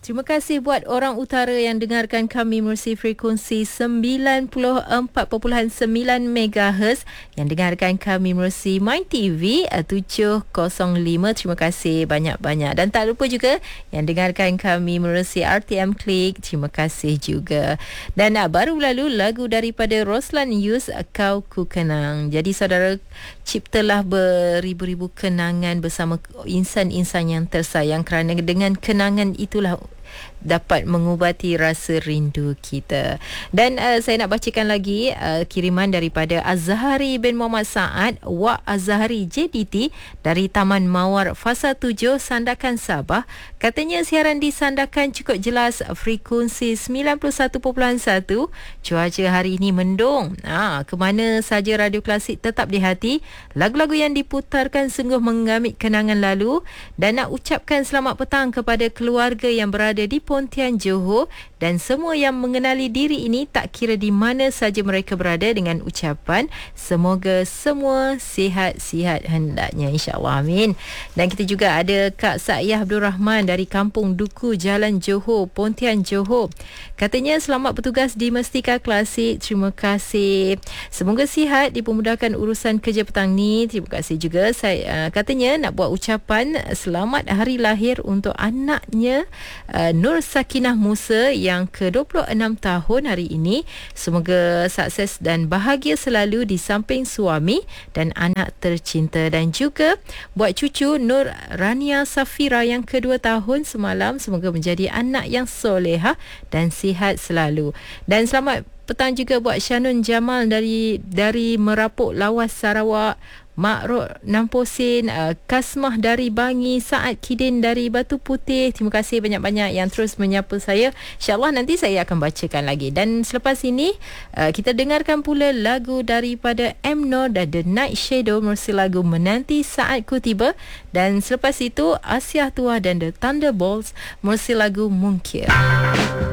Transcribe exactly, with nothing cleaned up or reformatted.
terima kasih buat orang utara yang dengarkan kami melalui frekuensi sembilan puluh empat perpuluhan sembilan megahertz, yang dengarkan kami melalui My T V tujuh kosong lima. Terima kasih banyak-banyak. Dan tak lupa juga yang dengarkan kami melalui R T M Klik. Terima kasih juga. Dan uh, baru lalu lagu daripada Roslan Yus, Kau Ku Kenang. Jadi saudara, ciptalah beribu-ribu kenangan bersama insan-insan yang tersayang, kerana dengan kenangan itulah dapat mengubati rasa rindu kita. Dan uh, saya nak bacakan lagi uh, kiriman daripada Azhari bin Muhammad Saad, Wak Azhari J D T dari Taman Mawar Fasa tujuh, Sandakan, Sabah. Katanya siaran di Sandakan cukup jelas, frekuensi sembilan puluh satu perpuluhan satu. Cuaca hari ini mendung. Ha, ke mana saja Radio Klasik tetap di hati. Lagu-lagu yang diputarkan sungguh mengamit kenangan lalu. Dan nak ucapkan selamat petang kepada keluarga yang berada di Pontian, Johor, dan semua yang mengenali diri ini tak kira di mana saja mereka berada, dengan ucapan semoga semua sihat-sihat hendaknya, insya-Allah, amin. Dan kita juga ada Kak Sa'iyah Abdul Rahman dari Kampung Duku, Jalan Johor, Pontian, Johor. Katanya selamat bertugas di Mestika Klasik. Terima kasih. Semoga sihat, dipermudahkan urusan kerja petang ni. Terima kasih juga. Saya uh, katanya nak buat ucapan selamat hari lahir untuk anaknya uh, Nur Sakinah Musa yang ke dua puluh enam tahun hari ini. Semoga sukses dan bahagia selalu di samping suami dan anak tercinta. Dan juga buat cucu Nur Rania Safira yang kedua tahun semalam. Semoga menjadi anak yang solehah dan sihat selalu. Dan selamat petang juga buat Shanun Jamal dari dari Merapuk Lawas, Sarawak. Mak Rok Namposin, uh, Kasmah dari Bangi, Saad Kidin dari Batu Putih. Terima kasih banyak-banyak yang terus menyapa saya. InsyaAllah nanti saya akan bacakan lagi. Dan selepas ini uh, kita dengarkan pula lagu daripada M. Noor dan The Night Shadow melalui lagu Menanti Saatku Tiba. Dan selepas itu Asia Tua dan The Thunderbolts melalui lagu Mungkir.